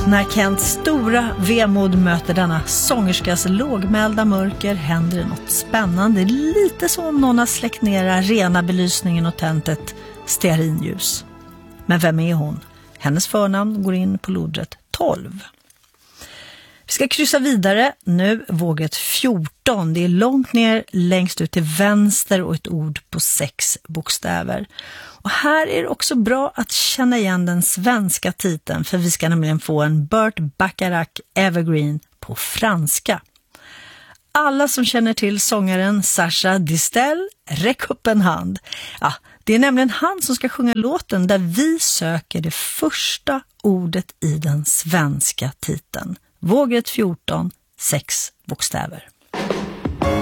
När Kents stora vemod möter denna sångerskas lågmälda mörker händer det något spännande. Lite som om någon har släckt ner rena belysningen och tänt ett stearinljus. Men vem är hon? Hennes förnamn går in på lodret 12. Vi ska kryssa vidare nu, vågrätt 14. Det är långt ner, längst ut till vänster och ett ord på 6 bokstäver. Och här är det också bra att känna igen den svenska titeln, för vi ska nämligen få en Burt Bacharach Evergreen på franska. Alla som känner till sångaren Sacha Distel, räck upp en hand. Ja, det är nämligen han som ska sjunga låten där vi söker det första ordet i den svenska titeln. Vågrätt 14, 6 bokstäver.